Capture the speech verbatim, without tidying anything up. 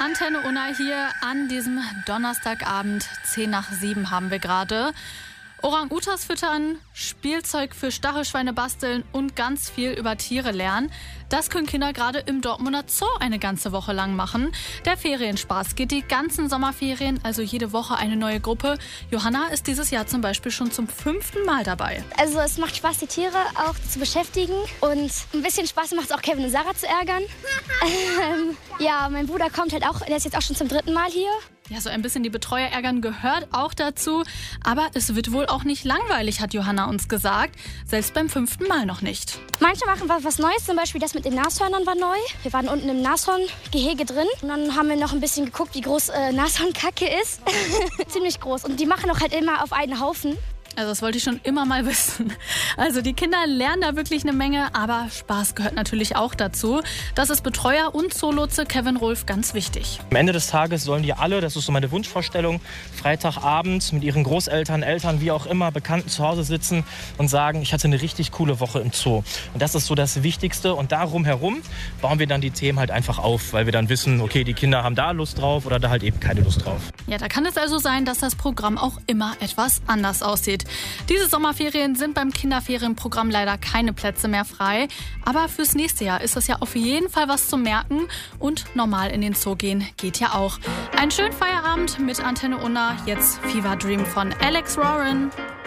Antenne Unna hier an diesem Donnerstagabend. zehn nach sieben haben wir gerade. Orang-Utans füttern, Spielzeug für Stachelschweine basteln und ganz viel über Tiere lernen. Das können Kinder gerade im Dortmunder Zoo eine ganze Woche lang machen. Der Ferienspaß geht die ganzen Sommerferien, also jede Woche eine neue Gruppe. Johanna ist dieses Jahr zum Beispiel schon zum fünften Mal dabei. Also es macht Spaß, die Tiere auch zu beschäftigen. Und ein bisschen Spaß macht es auch, Kevin und Sarah zu ärgern. ähm, ja, mein Bruder kommt halt auch, der ist jetzt auch schon zum dritten Mal hier. Ja, so ein bisschen die Betreuer ärgern gehört auch dazu. Aber es wird wohl auch nicht langweilig, hat Johanna uns gesagt. Selbst beim fünften Mal noch nicht. Manche machen was Neues, zum Beispiel das mit den Nashörnern war neu. Wir waren unten im Nashorngehege drin und dann haben wir noch ein bisschen geguckt, wie groß äh, Nashornkacke ist. Ziemlich groß und die machen auch halt immer auf einen Haufen. Also das wollte ich schon immer mal wissen. Also die Kinder lernen da wirklich eine Menge, aber Spaß gehört natürlich auch dazu. Das ist Betreuer und Zoolotse Kevin Rolf ganz wichtig. Am Ende des Tages sollen die alle, das ist so meine Wunschvorstellung, Freitagabend mit ihren Großeltern, Eltern, wie auch immer, Bekannten zu Hause sitzen und sagen, ich hatte eine richtig coole Woche im Zoo. Und das ist so das Wichtigste. Und darum herum bauen wir dann die Themen halt einfach auf, weil wir dann wissen, okay, die Kinder haben da Lust drauf oder da halt eben keine Lust drauf. Ja, da kann es also sein, dass das Programm auch immer etwas anders aussieht. Diese Sommerferien sind beim Kinderferienprogramm leider keine Plätze mehr frei. Aber fürs nächste Jahr ist das ja auf jeden Fall was zu merken. Und normal in den Zoo gehen geht ja auch. Einen schönen Feierabend mit Antenne Unna. Jetzt Fever Dream von Alex Warren.